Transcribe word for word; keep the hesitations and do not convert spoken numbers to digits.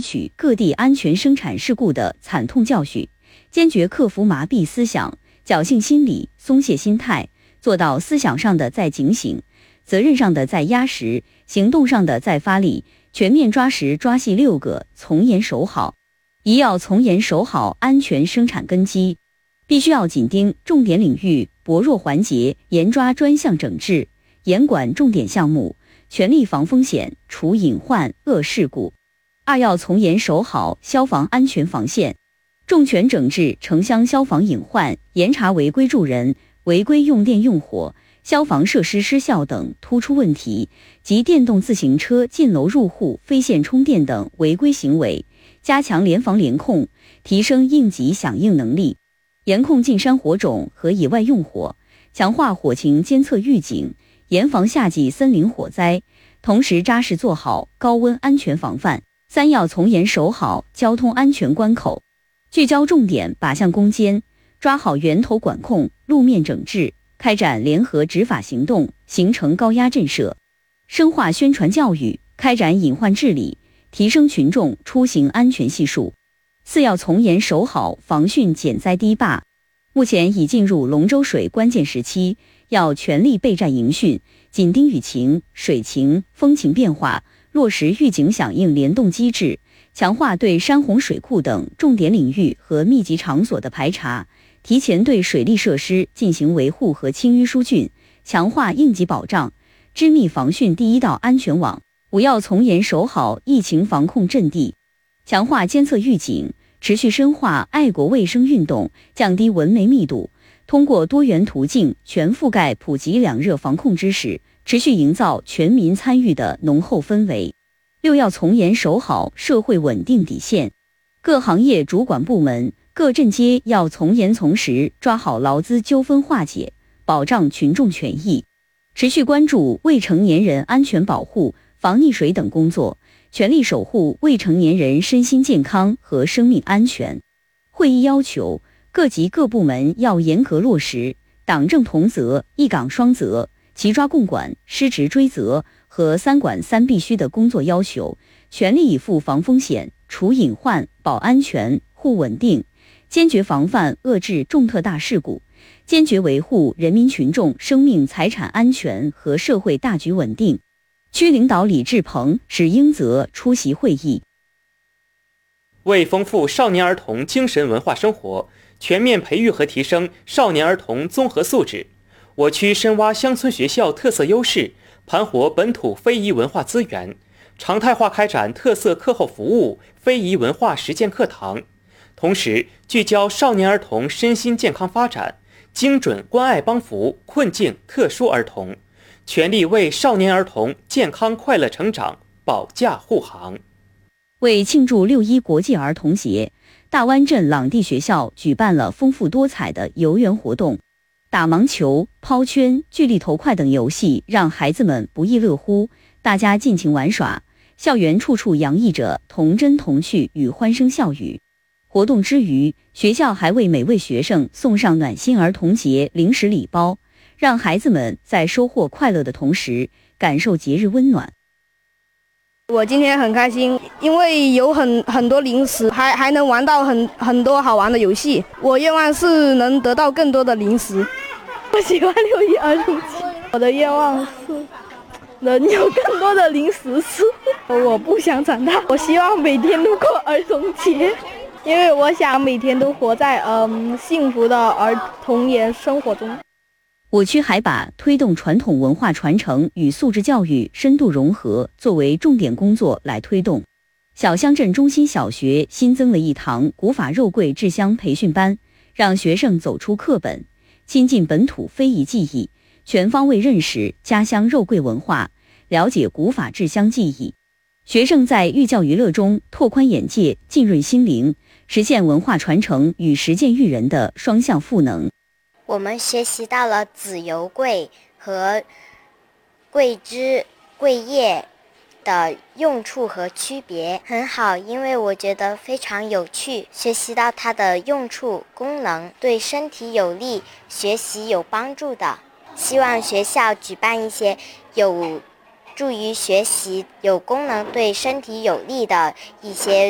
吸取各地安全生产事故的惨痛教训，坚决克服麻痹思想、侥幸心理、松懈心态，做到思想上的再警醒，责任上的再压实，行动上的再发力，全面抓实抓细六个从严守好。一要从严守好安全生产根基，必须要紧盯重点领域、薄弱环节，严抓专项整治，严管重点项目，全力防风险，除隐患、恶事故。二要从严守好消防安全防线，重拳整治城乡消防隐患，严查违规助人、违规用电用火、消防设施失效等突出问题及电动自行车进楼入户、非线充电等违规行为，加强联防联控，提升应急响应能力，严控进山火种和野外用火，强化火情监测预警，严防夏季森林火灾，同时扎实做好高温安全防范。三要从严守好交通安全关口，聚焦重点靶向攻坚，抓好源头管控、路面整治，开展联合执法行动，形成高压震慑，深化宣传教育，开展隐患治理，提升群众出行安全系数。四要从严守好防汛减灾堤坝，目前已进入龙舟水关键时期，要全力备战迎汛，紧盯雨情、水情、风情变化，落实预警响应联动机制，强化对山洪水库等重点领域和密集场所的排查，提前对水利设施进行维护和清淤疏浚，强化应急保障，织密防汛第一道安全网。五要从严守好疫情防控阵地，强化监测预警，持续深化爱国卫生运动，降低蚊媒密度，通过多元途径全覆盖普及两热防控知识，持续营造全民参与的浓厚氛围。六要从严守好社会稳定底线，各行业主管部门、各镇街要从严从实抓好劳资纠纷化解，保障群众权益，持续关注未成年人安全保护、防溺水等工作，全力守护未成年人身心健康和生命安全。会议要求各级各部门要严格落实党政同责、一岗双责、齐抓共管、失职追责和三管三必须的工作要求，全力以赴防风险、除隐患、保安全、护稳定，坚决防范遏制重特大事故，坚决维护人民群众生命财产安全和社会大局稳定。区领导李志鹏、史英泽出席会议。 为丰富少年儿童精神文化生活，全面培育和提升少年儿童综合素质，我区深挖乡村学校特色优势，盘活本土非遗文化资源，常态化开展特色课后服务、非遗文化实践课堂，同时聚焦少年儿童身心健康发展，精准关爱帮扶困境特殊儿童，全力为少年儿童健康快乐成长保驾护航。 为庆祝六一国际儿童节，大湾镇朗地学校举办了丰富多彩的游园活动，打盲球、抛圈、巨力投快等游戏让孩子们不亦乐乎，大家尽情玩耍，校园处处洋溢着童真童趣与欢声笑语。活动之余，学校还为每位学生送上暖心儿童节零食礼包，让孩子们在收获快乐的同时，感受节日温暖。 我今天很开心，因为有很很多零食，还还能玩到很很多好玩的游戏。我愿望是能得到更多的零食。 我喜欢六一儿童节，我的愿望是能有更多的零食吃。我不想长大，我希望每天都过儿童节，因为我想每天都活在嗯幸福的儿童年生活中。 我区还把推动传统文化传承与素质教育深度融合作为重点工作来推动。小乡镇中心小学新增了一堂古法肉桂制香培训班，让学生走出课本，亲近本土非遗技艺，全方位认识家乡肉桂文化，了解古法制香技艺。学生在寓教于乐中拓宽眼界，浸润心灵，实现文化传承与实践育人的双向赋能。 我们学习到了籽油桂和桂枝、桂叶的用处和区别，很好，因为我觉得非常有趣，学习到它的用处、功能，对身体有利，学习有帮助的。希望学校举办一些有助于学习、有功能、对身体有利的一些